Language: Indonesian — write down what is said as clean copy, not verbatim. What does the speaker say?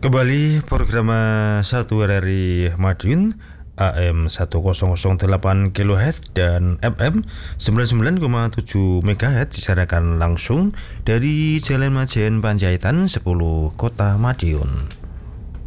Kembali program 1 RRI Madiun AM 1008 kHz dan FM 99,7 MHz disiarkan langsung dari Jalan Majen Panjaitan 10 Kota Madiun.